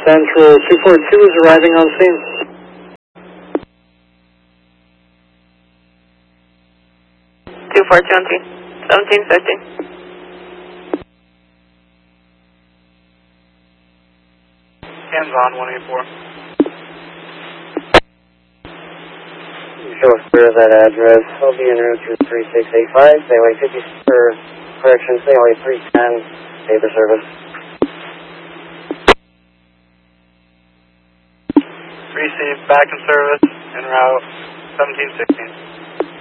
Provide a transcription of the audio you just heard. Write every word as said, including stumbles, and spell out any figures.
Central two four two is arriving on scene. two four two on scene. seventeen fifty. Hands on, one eight four. Show us clear that address. I'll be en route to three six eight five, Bayway fifty, or correction, Bayway three ten, paper service. Received, back in service, en route, seventeen sixty.